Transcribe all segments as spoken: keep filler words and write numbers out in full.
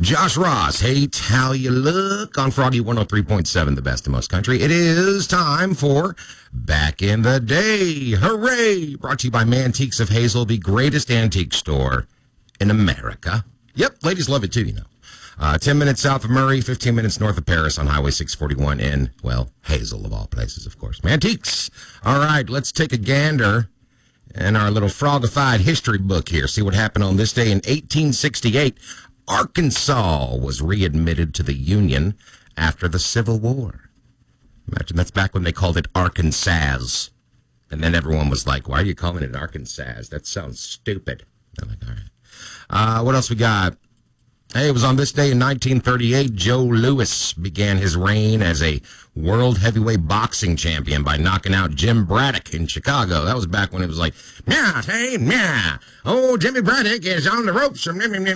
Josh Ross, hate how you look on Froggy one oh three point seven, the best in most country. It is time for Back in the Day. Hooray! Brought to you by Mantiques of Hazel, the greatest antique store in America. Yep, ladies love it too, you know. Uh, ten minutes south of Murray, fifteen minutes north of Paris on Highway six forty-one in, well, Hazel of all places, of course. Mantiques. All right, let's take a gander in our little frogified history book here. See what happened on this day in eighteen sixty-eight. Arkansas was readmitted to the Union after the Civil War. Imagine that's back when they called it Arkansas. And then everyone was like, why are you calling it Arkansas? That sounds stupid. I'm like, all right. Uh, what else we got? Hey, it was on this day in nineteen thirty-eight, Joe Louis began his reign as a world heavyweight boxing champion by knocking out Jim Braddock in Chicago. That was back when it was like, yeah, hey, yeah. Oh, Jimmy Braddock is on the ropes. I don't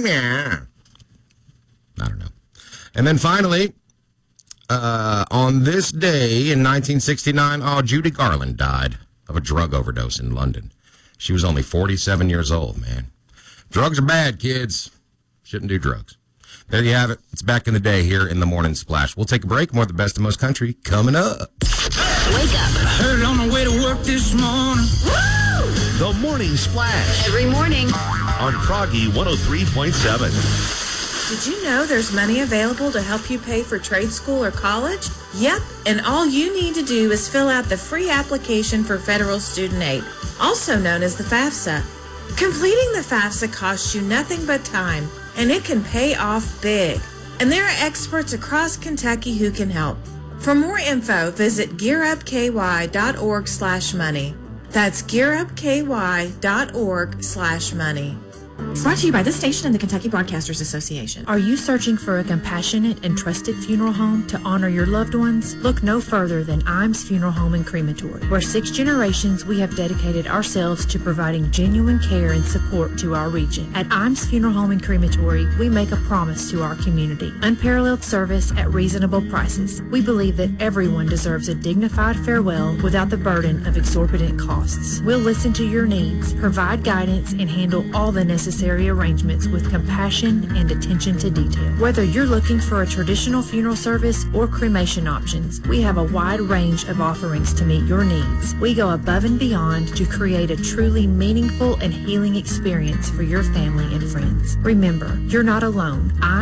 know. And then finally, uh, on this day in nineteen sixty-nine, oh, Judy Garland died of a drug overdose in London. She was only forty-seven years old, man. Drugs are bad, kids. Shouldn't do drugs. There you have it. It's Back in the Day here in the Morning Splash. We'll take a break. More of the best of most country coming up. Wake up. Heard it on my way to work this morning. Woo! The Morning Splash. Every morning. On Froggy one oh three point seven. Did you know there's money available to help you pay for trade school or college? Yep, and all you need to do is fill out the free application for federal student aid, also known as the FAFSA. Completing the FAFSA costs you nothing but time, and it can pay off big. And there are experts across Kentucky who can help. For more info, visit gearupky.org slash money. That's gearupky.org slash money. Brought to you by this station and the Kentucky Broadcasters Association. Are you searching for a compassionate and trusted funeral home to honor your loved ones? Look no further than Imes Funeral Home and Crematory, where six generations we have dedicated ourselves to providing genuine care and support to our region. At Imes Funeral Home and Crematory, we make a promise to our community: unparalleled service at reasonable prices. We believe that everyone deserves a dignified farewell without the burden of exorbitant costs. We'll listen to your needs, provide guidance, and handle all the necessary necessary arrangements with compassion and attention to detail. Whether you're looking for a traditional funeral service or cremation options, we have a wide range of offerings to meet your needs. We go above and beyond to create a truly meaningful and healing experience for your family and friends. Remember, you're not alone. I